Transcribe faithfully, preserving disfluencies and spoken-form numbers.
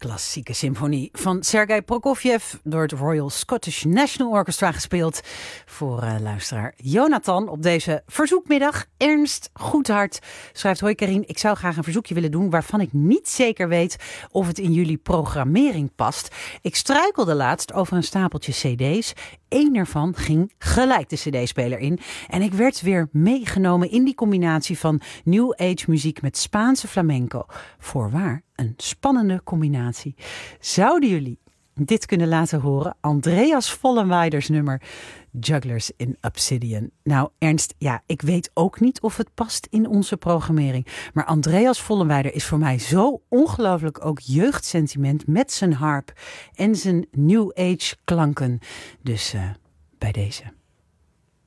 klassieke symfonie van Sergei Prokofjev door het Royal Scottish National Orchestra gespeeld voor uh, luisteraar Jonathan op deze verzoekmiddag. Ernst Goedhart schrijft: hoi Karin, ik zou graag een verzoekje willen doen waarvan ik niet zeker weet of het in jullie programmering past. Ik struikelde laatst over een stapeltje cd's. Eén ervan ging gelijk de cd-speler in en ik werd weer meegenomen in die combinatie van New Age muziek met Spaanse flamenco. Voorwaar, een spannende combinatie. Zouden jullie dit kunnen laten horen? Andreas Vollenweiders nummer Jugglers in Obsidian. Nou Ernst, ja, ik weet ook niet of het past in onze programmering. Maar Andreas Vollenweider is voor mij zo ongelooflijk ook jeugdsentiment met zijn harp en zijn New Age klanken. Dus uh, bij deze.